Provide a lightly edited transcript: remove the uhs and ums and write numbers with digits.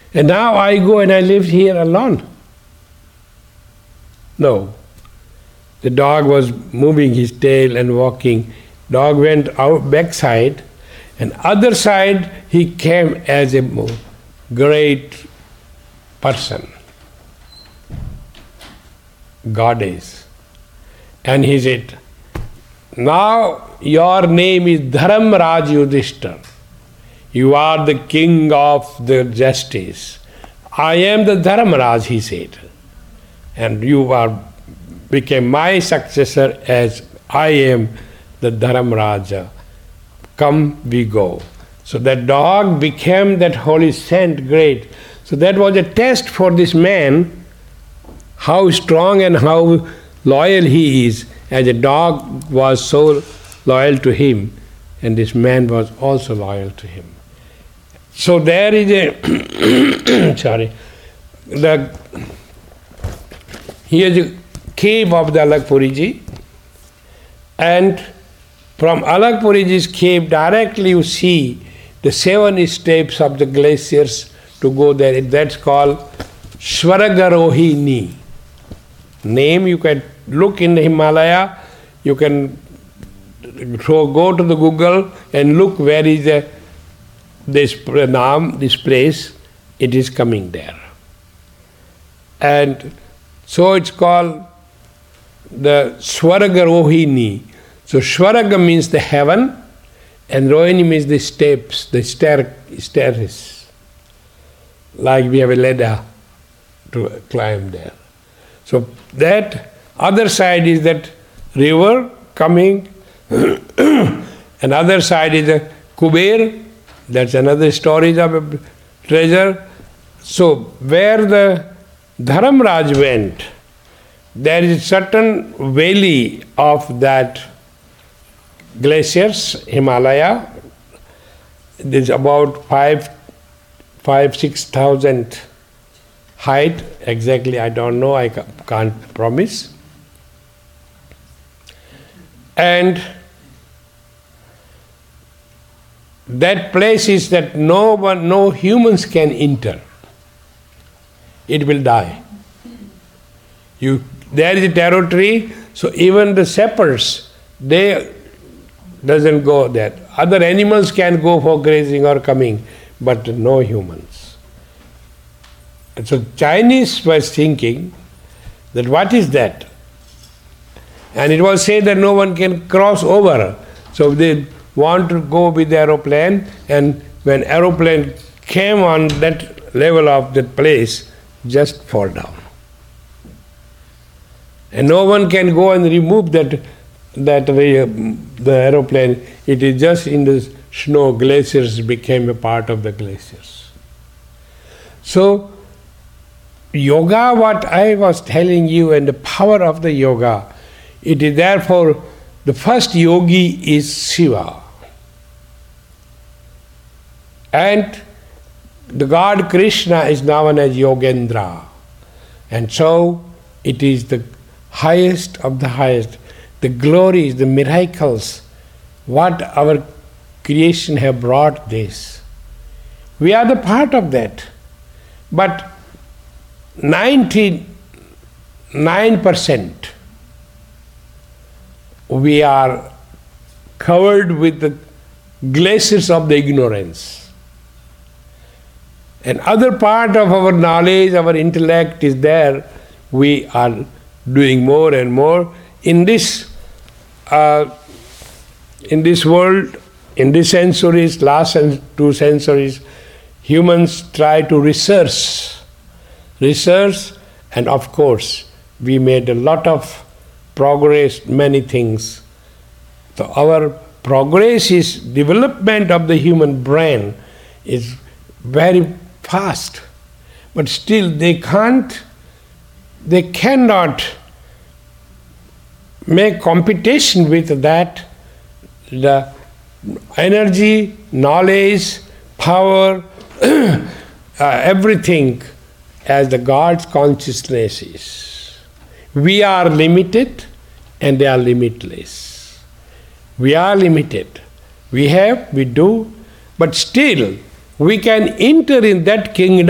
And now I go and I live here alone. No. The dog was moving his tail and walking. Dog went out backside, and other side he came as a great person, goddess. And he said, now your name is Dharamraj Yudhishthira. You are the king of the justice. I am the Dharamraj, he said. And you became my successor as I am the Dharamraja. Come, we go. So that dog became that holy saint, great. So that was a test for this man, how strong and how loyal he is. As a dog was so loyal to him, and this man was also loyal to him. So there is a here is a cave of the Alakpuriji, and from Alakpuriji's cave directly you see the 7 steps of the glaciers to go there. That's called Swaragarohini. Name you can look in the Himalaya, you can go to the Google and look where is this place, it is coming there. And so it's called the Swaragarohini. So Swaraga means the heaven, and Rohini means the steps, the stairs. Like we have a ladder to climb there. So that other side is that river coming, and other side is the Kuber, that's another storage of a treasure. So where the Dharamraj went, there is a certain valley of that glaciers, Himalaya. There's about 5,000-6,000 height. Exactly, I don't know, I can't promise. And that place is that no humans can enter. It will die. There is a territory, so even the shepherds, they doesn't go there. Other animals can go for grazing or coming, but no humans. And so Chinese was thinking that what is that? And it was said that no one can cross over. So they want to go with the aeroplane, and when aeroplane came on that level of that place, just fall down. And no one can go and remove the aeroplane. It is just in the snow, glaciers became a part of the glaciers. So yoga, what I was telling you, and the power of the yoga, it is therefore the first yogi is Shiva. And the God Krishna is known as Yogendra. And so it is the highest of the highest. The glories, the miracles, what our creation have brought this. We are the part of that. But 99% we are covered with the glaciers of the ignorance. And other part of our knowledge, our intellect is there. We are doing more and more. In this world, in these centuries, last 2 centuries, humans try to research, and of course, we made a lot of progress, many things. So our progress is development of the human brain is very fast, but still they cannot make competition with that, the energy, knowledge, power, everything as the God's consciousness is. We are limited and they are limitless. We are limited. We do, but still we can enter in that kingdom